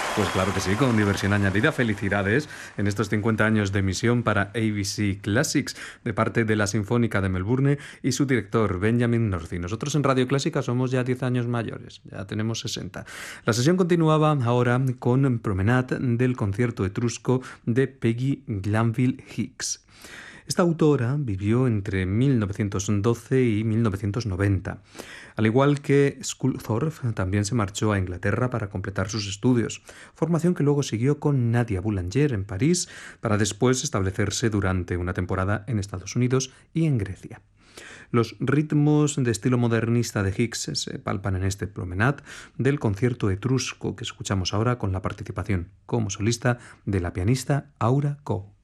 Pues claro que sí, con diversión añadida. Felicidades en estos 50 años de emisión para ABC Classics de parte de la Sinfónica de Melbourne y su director Benjamin Northy. Nosotros en Radio Clásica somos ya 10 años mayores, ya tenemos 60. La sesión continuaba ahora con Promenade del concierto etrusco de Peggy Glanville Hicks. Esta autora vivió entre 1912 y 1990. Al igual que Sculthorpe, también se marchó a Inglaterra para completar sus estudios, formación que luego siguió con Nadia Boulanger en París, para después establecerse durante una temporada en Estados Unidos y en Grecia. Los ritmos de estilo modernista de Hicks se palpan en este Promenade del concierto etrusco que escuchamos ahora con la participación como solista de la pianista Aura Coe.